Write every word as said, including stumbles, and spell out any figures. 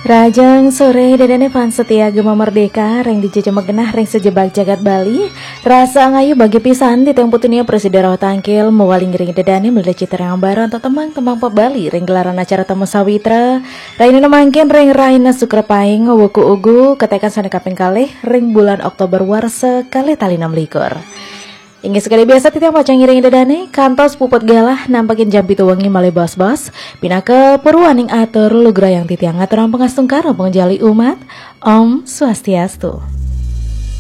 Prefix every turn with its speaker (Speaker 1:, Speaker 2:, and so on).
Speaker 1: Rajang sore dadane fans setia Gema Merdeka reng dijejema genah reng sejebak jagat Bali. Rasa ngayu bagi pisan di tempo dunia presiden raw tangkil mewaling ring dadane melda citra yang baru untuk temang-temang pe Bali reng gelaran acara tamu sawitra. Raina mangkin reng Raina Sukrapaing wuku ugu ketekan sana kaping kalih reng bulan Oktober warse kali tali enam likur. Inggih sekali biasa titiang pacang ngiring dadane kantos puput galah nampakin jam pitu wengi malih bos-bos pinake purwaning atur lugra yang titiang ngaturan pengastung karo pengjali umat. Om Swastiastu.